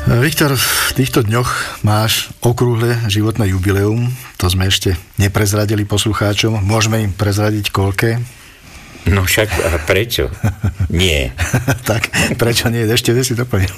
Viktor, v týchto dňoch máš okrúhle životné jubileum. To sme ešte neprezradili poslucháčom. Môžeme im prezradiť koľké? No však, a prečo? Nie. Tak, prečo nie? Ešte si doplnil.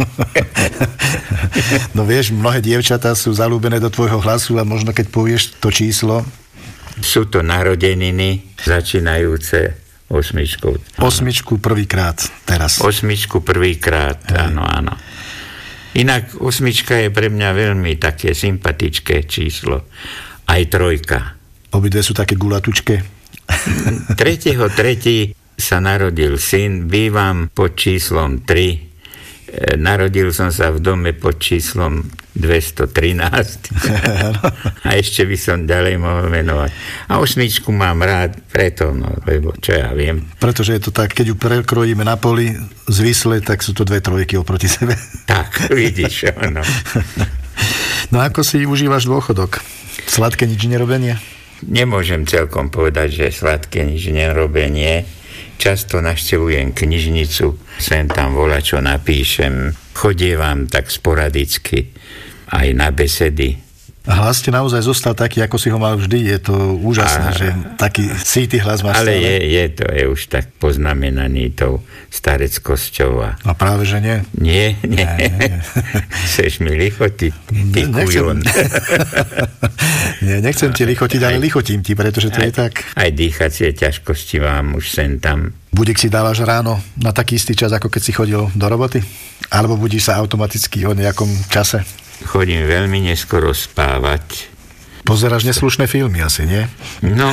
No vieš, mnohé dievčatá sú zalúbené do tvojho hlasu a možno keď povieš to číslo. Sú to narodeniny začínajúce 8. 8 prvýkrát teraz. 8 prvýkrát, áno. Inak 8 je pre mňa veľmi také sympatické číslo. Aj 3. Obidve sú také gulatučké. 3.3. sa narodil syn, bývam pod číslom 3. Narodil som sa v dome pod číslom 213. A ešte by som ďalej mohol menovať. A 8 mám rád preto, lebo čo ja viem. Pretože je to tak, keď ju prekrojíme na poli zvisle, tak sú to 2 trojky oproti sebe. Tak, vidíš, áno. No ako si užívaš dôchodok? Sladké nič nerobenie? Nemôžem celkom povedať, že sladké nič nerobenie. Často navštevujem knižnicu, sem tam volačo napíšem, chodievam tak sporadicky aj na besedy. A hlas ti naozaj zostal taký, ako si ho mal vždy. Je to úžasné, že taký síty hlas máš. Ale je už tak poznamenaný tou stareckosťou. A práve, že nie? Nie. Chceš mi lichotiť? Ty kujon. Nie, nechcem ti lichotiť, ale lichotím ti, pretože to je tak. Aj dýchacie ťažkosti mám už sem tam. Budík si dávaš ráno na taký istý čas, ako keď si chodil do roboty? Alebo budíš sa automaticky o nejakom čase? Chodím veľmi neskoro spávať. Pozeráš neslušné filmy asi, nie? No,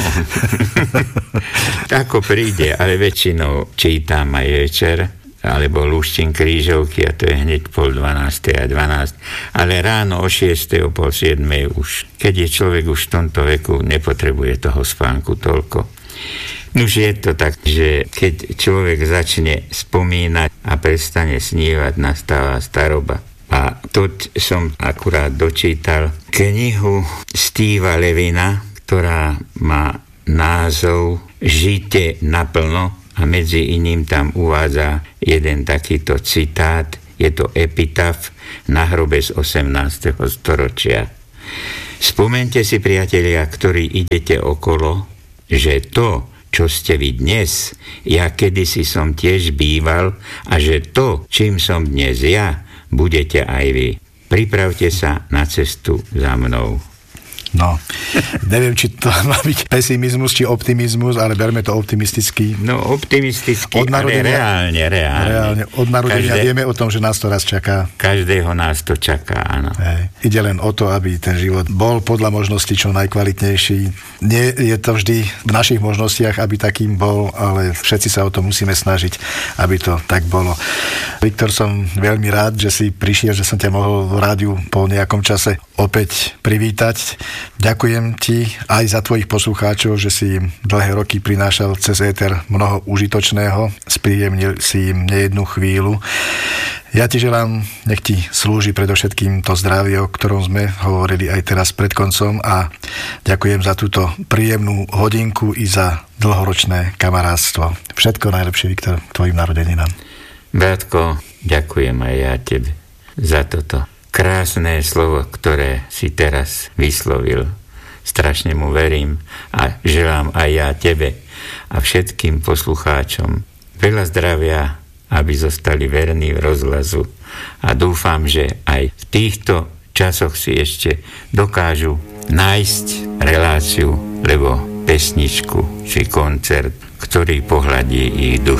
ako príde, ale väčšinou čítam aj večer, alebo lúštim krížovky a to je hneď 11:30 a 12. Ale ráno o 6:00, o 6:30 už, keď je človek už v tomto veku, nepotrebuje toho spánku toľko. Už je to tak, že keď človek začne spomínať a prestane snívať, nastáva staroba. A tu som akurát dočítal knihu Steva Levina, ktorá má názov Žite naplno a medzi iným tam uvádza jeden takýto citát. Je to epitaf na hrobe z 18. storočia. Spomente si, priatelia, ktorí idete okolo, že to, čo ste vy dnes, ja kedysi som tiež býval, a že to, čím som dnes ja, budete aj vy. Pripravte sa na cestu za mnou. No, neviem, či to má byť pesimizmus, či optimizmus, ale berme to optimisticky. No, optimisticky, ale reálne. Od narodenia vieme o tom, že nás to raz čaká. Každého nás to čaká, áno. Ide len o to, aby ten život bol podľa možností čo najkvalitnejší. Nie je to vždy v našich možnostiach, aby takým bol, ale všetci sa o to musíme snažiť, aby to tak bolo. Viktor, som veľmi rád, že si prišiel, že som ťa mohol v rádiu po nejakom čase opäť privítať. Ďakujem ti aj za tvojich poslucháčov, že si im dlhé roky prinášal cez éter mnoho užitočného, spríjemnil si im nejednú chvíľu. Ja ti želám, nech ti slúži predovšetkým to zdravie, o ktorom sme hovorili aj teraz pred koncom, a ďakujem za túto príjemnú hodinku i za dlhoročné kamarátstvo. Všetko najlepšie, Viktor, k tvojim narodeninám. Bratko, ďakujem aj ja tebe za toto krásne slovo, ktoré si teraz vyslovil. Strašne mu verím a želám aj ja tebe a všetkým poslucháčom veľa zdravia, aby zostali verní v rozhlasu, a dúfam, že aj v týchto časoch si ešte dokážu nájsť reláciu, lebo pesničku či koncert, ktorý pohľadí ich dušu.